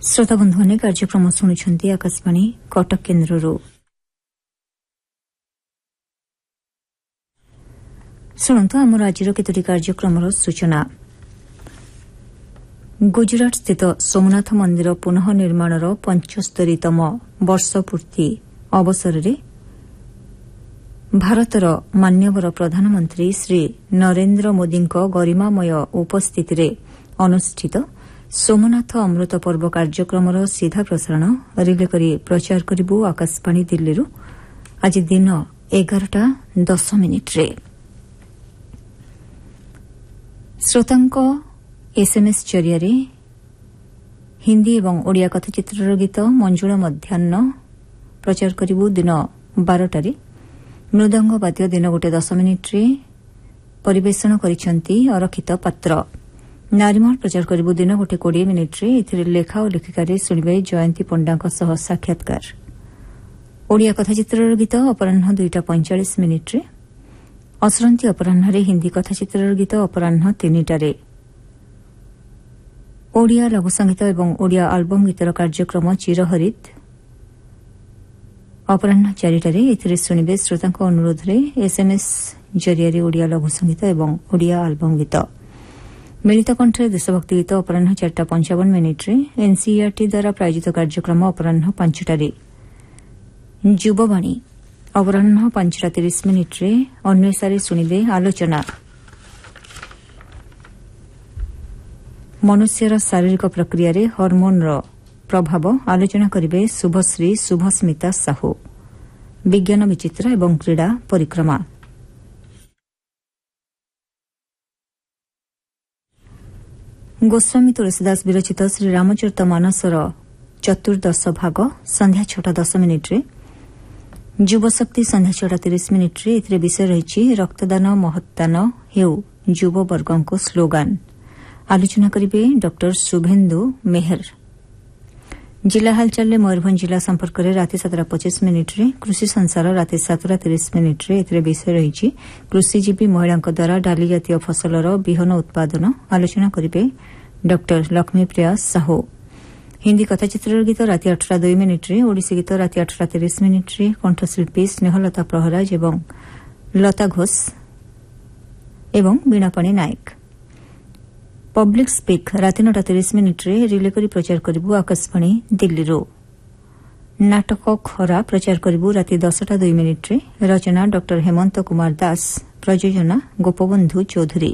श्रोता बंधुମାନେ କାର୍ଯ୍ୟକ୍ରମ ଶୁଣୁଛନ୍ତି ଆକାଶବାଣୀ କଟକ କେନ୍ଦ୍ରରୁ। ଶୁଣନ୍ତୁ ଆମର ଆଜିର କେତୋଟି କାର୍ଯ୍ୟକ୍ରମର ସୂଚନା। ଗୁଜରାଟ ସ୍ଥିତ ସୋମନାଥ ମନ୍ଦିର ପୁନଃ ନିର୍ମାଣର 75ତମ ବର୍ଷ ପୂର୍ତ୍ତି ଅବସରରେ ଭାରତର ମାନ୍ୟବର ପ୍ରଧାନମନ୍ତ୍ରୀ ଶ୍ରୀ ନରେନ୍ଦ୍ର ମୋଦିଙ୍କ ଗରିମାମୟ ଉପସ୍ଥିତିରେ ଅନୁଷ୍ଠିତ ସୋମନାଥ ଅମୃତ ପର୍ବ କାର୍ଯ୍ୟକ୍ରମର ସିଧା ପ୍ରସାରଣ ରିଲେ କରି ପ୍ରଚାର କରିବୁ ଆକାଶବାଣୀ ଦିଲ୍ଲୀରୁ ଆଜି ଦିନ 11:10 ଶ୍ରୋତାଙ୍କ ଏସ୍ଏମ୍ଏସ୍ ଜରିଆରେ ହିନ୍ଦୀ ଏବଂ ଓଡ଼ିଆ କଥାଚିତ୍ରର ଗୀତ ମଞ୍ଜୁଳ ମଧ୍ୟାହ୍ନ ପ୍ରଚାର କରିବୁ ଦିନ 12ଟାରେ। ମୃଦଙ୍ଗ ବାଦ୍ୟ ଦିନ 1:10 ପରିବେଷଣ କରିଛନ୍ତି ଅରକ୍ଷିତ ପାତ୍ର। ନାରୀମାଳ ପ୍ରଚାର କରିବୁ ଦିନ 1:20 ଏଥିରେ ଲେଖା ଓ ଲେଖିକାରେ ଶୁଣିବେ ଜୟନ୍ତୀ ପଣ୍ଡାଙ୍କ ସହ ସାକ୍ଷାତକାର। ଓଡ଼ିଆ କଥାଚିତ୍ରର ଗୀତ ଅପରାହ୍ନ 2:45 ଅସରନ୍ତି ଅପରାହ୍ନରେ ହିନ୍ଦୀ କଥାଚିତ୍ରର ଗୀତ ଅପରାହ୍ନ 3ଟାରେ। ଓଡ଼ିଆ ଲଘୁସଙ୍ଗୀତ ଏବଂ ଓଡ଼ିଆ ଆଲବମ୍ ଗୀତର କାର୍ଯ୍ୟକ୍ରମ ଚିରହରିତ ଅପରାହ୍ନ 4ଟାରେ ଏଥିରେ ଶୁଣିବେ ଶ୍ରୋତାଙ୍କ ଅନୁରୋଧରେ ଏସ୍ଏମ୍ଏସ୍ ଜରିଆରେ ଓଡ଼ିଆ ଲଘୁସଙ୍ଗୀତ ଏବଂ ଓଡ଼ିଆ ଆଲବମ୍ ଗୀତ। ମିଳିତ କଣ୍ଠରେ ଦେଶଭକ୍ତି ଗୀତ ଅପରାହ୍ନ 4:55 ଏନ୍ସିଇଆରଟି ଦ୍ୱାରା ପ୍ରାୟୋଜିତ କାର୍ଯ୍ୟକ୍ରମ ଅପରାହ୍ନ 5ଟାରେ। ଯୁବବାଣୀ ଅପରାହ୍ନ 5:30 ଅନ୍ୱେଷାରେ ଶୁଣିବେ ଆଲୋଚନା। ମନୁଷ୍ୟର ଶାରୀରିକ ପ୍ରକ୍ରିୟାରେ ହର୍ମୋନ୍ର ପ୍ରଭାବ ଆଲୋଚନା କରିବେ ଶୁଭଶ୍ରୀ ଶୁଭସ୍ମିତା ସାହୁ। ବିଜ୍ଞାନ ବିଚିତ୍ର ଏବଂ କ୍ରୀଡ଼ା ପରିକ୍ରମା। ଗୋସ୍ୱାମୀ ତୁଳସୀଦାସ ବିରଚିତ ଶ୍ରୀରାମଚରିତ ମାନସର ଚତୁର୍ଦ୍ଦଶ ଭାଗ ସନ୍ଧ୍ୟା 6:10 ଯୁବଶକ୍ତି ସନ୍ଧ୍ୟା 6:30 ଏଥିରେ ବିଷୟ ରହିଛି ରକ୍ତଦାନ ମହତଦାନ ହେଉ ଯୁବବର୍ଗଙ୍କ ସ୍ଲୋଗାନ। ଆଲୋଚନା କରିବେ ଡ ଶୁଭେନ୍ଦୁ ମେହେର। ଜିଲ୍ଲା ହାଲଚାଲରେ ମୟୂରଭଞ୍ଜ ଜିଲ୍ଲା ସମ୍ପର୍କରେ ରାତି 7:25 କୃଷି ସଂସାର ରାତି 7:30 ଏଥିରେ ବିଷୟ ରହିଛି କୃଷିଜୀବୀ ମହିଳାଙ୍କ ଦ୍ୱାରା ଡାଲି ଜାତୀୟ ଫସଲର ବିହନ ଉତ୍ପାଦନ। ଆଲୋଚନା କରିବେ ଡ ଲକ୍ଷ୍ମୀପ୍ରିୟା ସାହୁ। ହିନ୍ଦୀ କଥାଚିତ୍ରର ଗୀତ ରାତି 8:02 ଓଡ଼ିଶୀ ଗୀତ ରାତି 8:30 କଣ୍ଠଶିଳ୍ପୀ ସ୍ନେହଲତା ପ୍ରହରାଜ ଏବଂ ଲତା ଘୋଷ ଏବଂ ବୀଣାପାଣି ନାୟକ। ପବ୍ଲିକ୍ ସ୍ପିକ୍ ରାତି 9:30 ରିଲେ କରି ପ୍ରଚାର କରିବୁ ଆକାଶବାଣୀ ଦିଲ୍ଲୀରୁ। ନାଟକ ଖରା ପ୍ରଚାର କରିବୁ ରାତି 10:02 ରଚନା ଡ ହେମନ୍ତ କୁମାର ଦାସ ପ୍ରଯୋଜନା ଗୋପବନ୍ଧୁ ଚୌଧୁରୀ।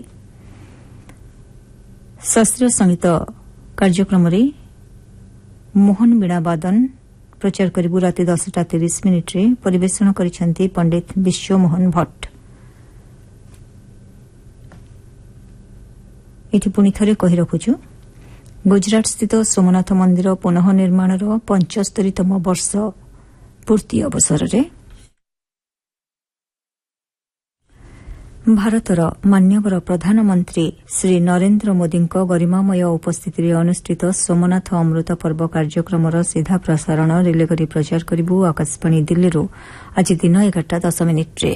ଶାସ୍ତ୍ରୀୟ ସଙ୍ଗୀତ କାର୍ଯ୍ୟକ୍ରମରେ ମୋହନ ବୀଣା ବାଦନ ପ୍ରଚାର କରିବୁ ରାତି 10:30 ପରିବେଷଣ କରିଛନ୍ତି ପଣ୍ଡିତ ବିଶ୍ୱମୋହନ ଭଟ୍ଟ। ଏଠି ପୁଣି ଥରେ କହି ରଖୁଛୁ ଗୁଜରାଟ ସ୍ଥିତ ସୋମନାଥ ମନ୍ଦିର ପୁନଃ ନିର୍ମାଣର 75ତମ ବର୍ଷ ପୂର୍ତ୍ତି ଅବସରରେ ଭାରତର ମାନ୍ୟବର ପ୍ରଧାନମନ୍ତ୍ରୀ ଶ୍ରୀ ନରେନ୍ଦ୍ର ମୋଦିଙ୍କ ଗରିମାମୟ ଉପସ୍ଥିତିରେ ଅନୁଷ୍ଠିତ ସୋମନାଥ ଅମୃତ ପର୍ବ କାର୍ଯ୍ୟକ୍ରମର ସିଧା ପ୍ରସାରଣ ରିଲେ କରି ପ୍ରଚାର କରିବୁ ଆକାଶବାଣୀ ଦିଲ୍ଲୀରୁ ଆଜି ଦିନ 11:10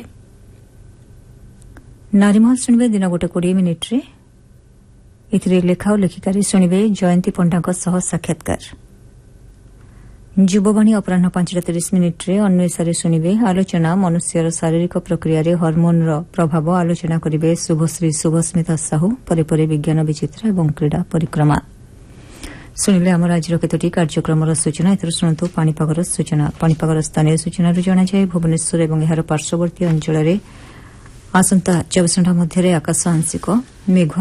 ନାରୀମାଳ ଶୁଣିବେ ଦିନ 1:20 ଏଥିରେ ଲେଖା ଓ ଲେଖିକାରେ ଶୁଣିବେ ଜୟନ୍ତୀ ପଣ୍ଡାଙ୍କ ସହ ସାକ୍ଷାତକାର। ଯୁବବାଣୀ ଅପରାହ୍ନ 5:30 ଅନ୍ୱେଷାରେ ଶୁଣିବେ ଆଲୋଚନା ମନୁଷ୍ୟର ଶାରୀରିକ ପ୍ରକ୍ରିୟାରେ ହର୍ମୋନ୍ର ପ୍ରଭାବ। ଆଲୋଚନା କରିବେ ଶୁଭଶ୍ରୀ ଶୁଭସ୍ମିତା ସାହୁ। ପରେ ପରେ ବିଜ୍ଞାନ ବିଚିତ୍ର ଏବଂ କ୍ରୀଡ଼ା ପରିକ୍ରମା। ଶୁଣିଲେ ଆମର ଆଜିର କେତୋଟି କାର୍ଯ୍ୟକ୍ରମର ସୂଚନା। ଏଥିରୁ ଶୁଣନ୍ତୁ ପାଣିପାଗର ସୂଚନା। ପାଣିପାଗର ସ୍ଥାନୀୟ ସୂଚନାରୁ ଜଣାଯାଏ ଭୁବନେଶ୍ୱର ଏବଂ ଏହାର ପାର୍ଶ୍ୱବର୍ତ୍ତୀ ଅଞ୍ଚଳରେ ଆସନ୍ତା 24 ଘଣ୍ଟା ମଧ୍ୟରେ ଆକାଶ ଆଂଶିକ ମେଘ